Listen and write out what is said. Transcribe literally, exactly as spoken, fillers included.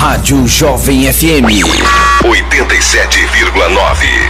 Rádio Jovem F M oitenta e sete vírgula nove.